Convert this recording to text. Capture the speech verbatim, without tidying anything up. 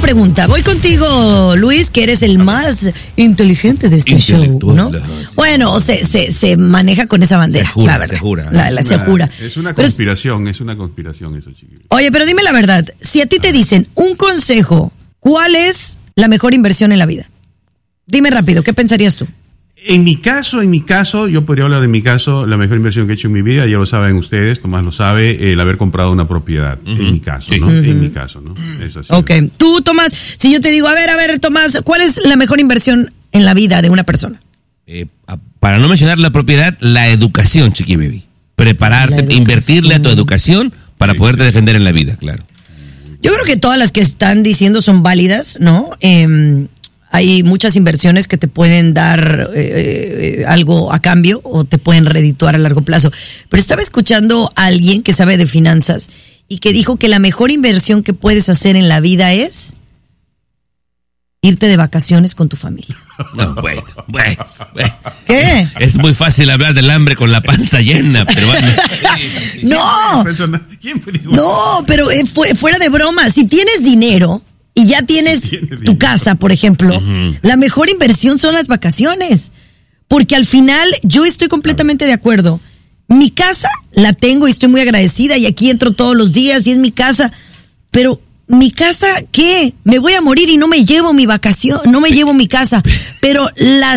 pregunta. Voy contigo, Luis, que eres el más inteligente de este show, ¿no? Bueno, se, se, se maneja con esa bandera. Se jura, la verdad. se jura. La, la, es se una, jura. Es una Pero conspiración, es, es una conspiración eso, chiquillos. Oye, pero dime la verdad. Si a ti te dicen un consejo, ¿cuál es la mejor inversión en la vida? Dime rápido, ¿qué pensarías tú? En mi caso, en mi caso, yo podría hablar de mi caso, la mejor inversión que he hecho en mi vida, ya lo saben ustedes, Tomás lo sabe, el haber comprado una propiedad, uh-huh. en mi caso, ¿no? Uh-huh. En mi caso, ¿no? Es así. Ok, tú, Tomás, si yo te digo, a ver, a ver, Tomás, ¿cuál es la mejor inversión en la vida de una persona? Eh, para no mencionar la propiedad, la educación, Chiqui Baby. Prepararte, invertirle a tu educación para poderte defender en la vida, claro. Yo creo que todas las que están diciendo son válidas, ¿no? Eh, Hay muchas inversiones que te pueden dar eh, eh, algo a cambio o te pueden redituar a largo plazo. Pero estaba escuchando a alguien que sabe de finanzas y que dijo que la mejor inversión que puedes hacer en la vida es irte de vacaciones con tu familia. No, bueno, bueno, bueno. ¿Qué? Es muy fácil hablar del hambre con la panza llena, pero bueno. No, ¿Quién dijo? no, pero eh, fu- fuera de broma, si tienes dinero y ya tienes Si tienes tu dinero. casa, por ejemplo, uh-huh. la mejor inversión son las vacaciones. Porque al final yo estoy completamente de acuerdo. Mi casa la tengo y estoy muy agradecida y aquí entro todos los días y es mi casa. Pero mi casa, ¿qué? Me voy a morir y no me llevo mi vacación, no me llevo mi casa. Pero las